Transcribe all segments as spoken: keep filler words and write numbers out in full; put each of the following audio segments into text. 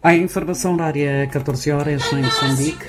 A informação da área catorze horas em Moçambique.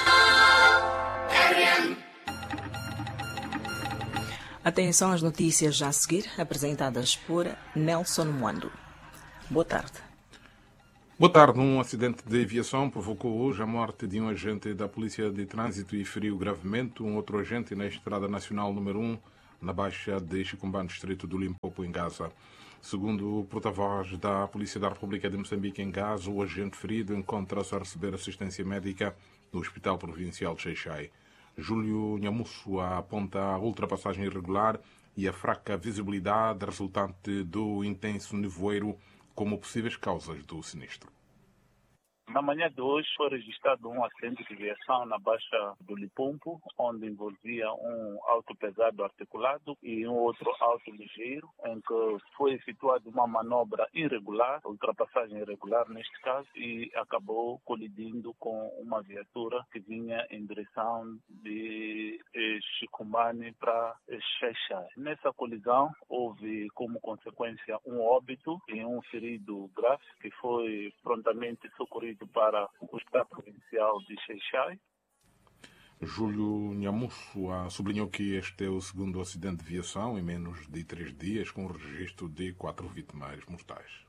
Atenção às notícias já a seguir, apresentadas por Nelson Mwando. Boa tarde. Boa tarde. Um acidente de aviação provocou hoje a morte de um agente da Polícia de Trânsito e feriu gravemente um outro agente na Estrada Nacional número um, na Baixa de Chicumbá, distrito do Limpopo, em Gaza. Segundo o porta-voz da Polícia da República de Moçambique em Gaza, o agente ferido encontra-se a receber assistência médica no Hospital Provincial de Xai-Xai. Júlio Nhamusso aponta a ultrapassagem irregular e a fraca visibilidade resultante do intenso nevoeiro como possíveis causas do sinistro. Na manhã de hoje foi registrado um acidente de aviação na Baixa do Limpopo, onde envolvia um auto pesado articulado e um outro auto ligeiro, em que foi efetuada uma manobra irregular, ultrapassagem irregular neste caso, e acabou colidindo com uma viatura que vinha em direção de Chicumbane para Xai-Xai. Nessa colisão houve como consequência um óbito e um ferido grave que foi prontamente socorrido para o Hospital Provincial de Xai-Xai. Júlio Nhamusso sublinhou que este é o segundo acidente de aviação em menos de três dias, com o registro de quatro vítimas mortais.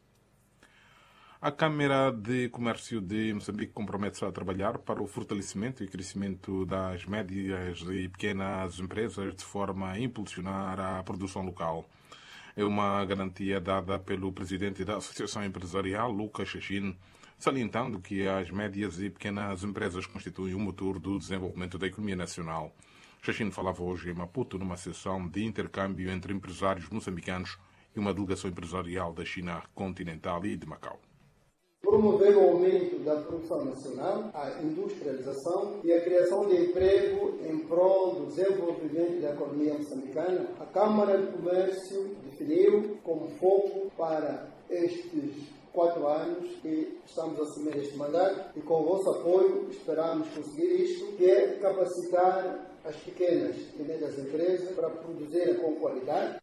A Câmara de Comércio de Moçambique compromete-se a trabalhar para o fortalecimento e crescimento das médias e pequenas empresas de forma a impulsionar a produção local. É uma garantia dada pelo presidente da Associação Empresarial, Lucas Chachine, salientando que as médias e pequenas empresas constituem o motor do desenvolvimento da economia nacional. Chachine falava hoje em Maputo numa sessão de intercâmbio entre empresários moçambicanos e uma delegação empresarial da China continental e de Macau. Promover o aumento da produção nacional, a industrialização e a criação de emprego em prol do desenvolvimento da economia moçambicana, a Câmara de Comércio definiu como foco para estes quatro anos que estamos a assumir este mandato, e com o vosso apoio esperamos conseguir isto, que é capacitar as pequenas e médias empresas para produzir com qualidade.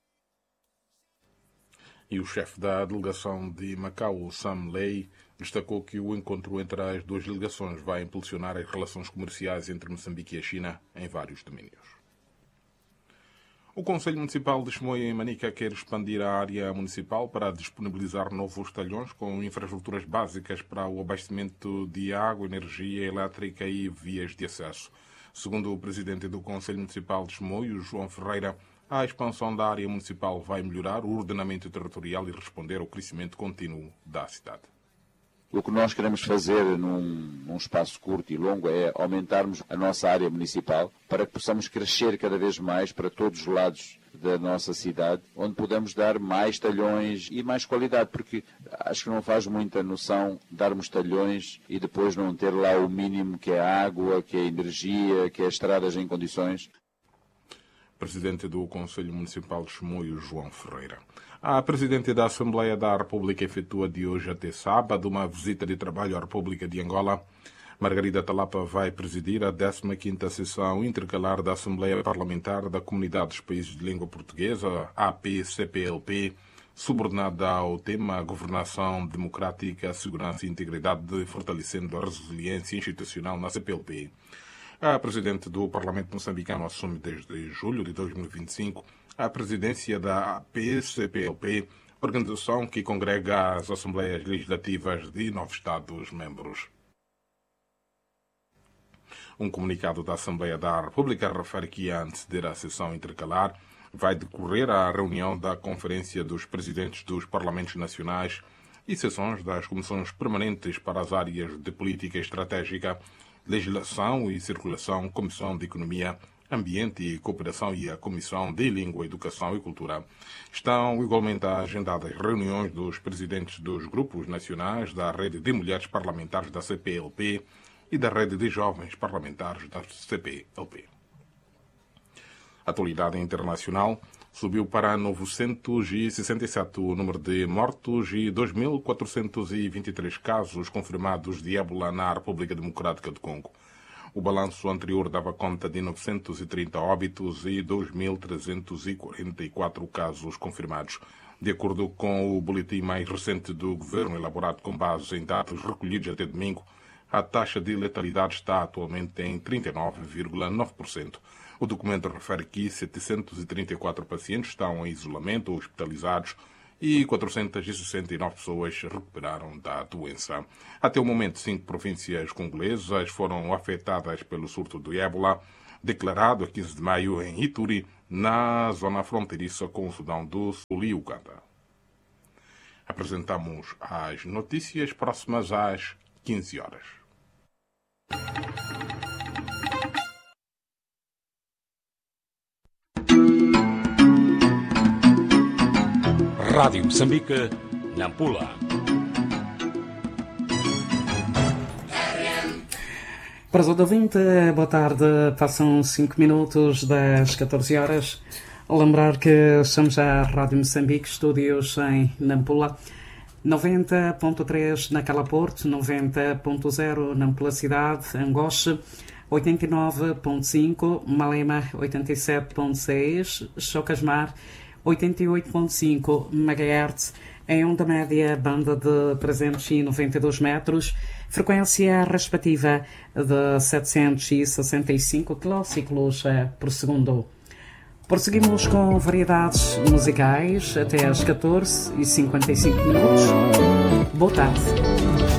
E o chefe da delegação de Macau, Sam Lei, destacou que o encontro entre as duas delegações vai impulsionar as relações comerciais entre Moçambique e a China em vários domínios. O Conselho Municipal de Chimoio, em Manica, quer expandir a área municipal para disponibilizar novos talhões com infraestruturas básicas para o abastecimento de água, energia elétrica e vias de acesso. Segundo o presidente do Conselho Municipal de Chimoio, João Ferreira, a expansão da área municipal vai melhorar o ordenamento territorial e responder ao crescimento contínuo da cidade. O que nós queremos fazer num, num espaço curto e longo é aumentarmos a nossa área municipal para que possamos crescer cada vez mais para todos os lados da nossa cidade, onde podemos dar mais talhões e mais qualidade, porque acho que não faz muita noção darmos talhões e depois não ter lá o mínimo, que é a água, que é a energia, que é estradas em condições. Presidente do Conselho Municipal de Chimoio, João Ferreira. A Presidente da Assembleia da República efetua de hoje até sábado uma visita de trabalho à República de Angola. Margarida Talapa vai presidir a décima quinta sessão intercalar da Assembleia Parlamentar da Comunidade dos Países de Língua Portuguesa, A P C P L P, subordinada ao tema Governação Democrática, Segurança e Integridade, fortalecendo a resiliência institucional na C P L P. A Presidente do Parlamento moçambicano assume desde julho de dois mil e vinte e cinco a presidência da A P C P L P, organização que congrega as Assembleias Legislativas de nove Estados-membros. Um comunicado da Assembleia da República refere que, a anteceder a sessão intercalar, vai decorrer a reunião da Conferência dos Presidentes dos Parlamentos Nacionais e sessões das Comissões Permanentes para as áreas de Política Estratégica, Legislação e Circulação, Comissão de Economia, Ambiente e Cooperação e a Comissão de Língua, Educação e Cultura. Estão igualmente agendadas reuniões dos presidentes dos grupos nacionais da Rede de Mulheres Parlamentares da C P L P e da Rede de Jovens Parlamentares da C P L P. Atualidade internacional: subiu para novecentos e sessenta e sete o número de mortos e dois mil quatrocentos e vinte e três casos confirmados de ébola na República Democrática do Congo. O balanço anterior dava conta de novecentos e trinta óbitos e dois mil trezentos e quarenta e quatro casos confirmados. De acordo com o boletim mais recente do governo, elaborado com base em dados recolhidos até domingo, a taxa de letalidade está atualmente em trinta e nove vírgula nove por cento. O documento refere que setecentos e trinta e quatro pacientes estão em isolamento ou hospitalizados e quatrocentas e sessenta e nove pessoas recuperaram da doença. Até o momento, cinco províncias congolesas foram afetadas pelo surto do ébola, declarado a quinze de maio em Ituri, na zona fronteiriça com o Sudão do Sul e Uganda. Apresentamos as notícias próximas às quinze horas. Rádio Moçambique, Nampula. Para os ouvintes, boa tarde. Passam cinco minutos das catorze horas. Lembrar que estamos à Rádio Moçambique, estúdios em Nampula. noventa ponto três na Cala Porto, noventa ponto zero Nampula Cidade, Angoche, oitenta e nove ponto cinco, Malema, oitenta e sete ponto seis, Chocasmar, oitenta e oito ponto cinco megahertz, em onda média, banda de trezentos e noventa e dois metros, frequência respectiva de setecentos e sessenta e cinco quilociclos por segundo. Prosseguimos com variedades musicais até às catorze e cinquenta e cinco minutos. Boa tarde.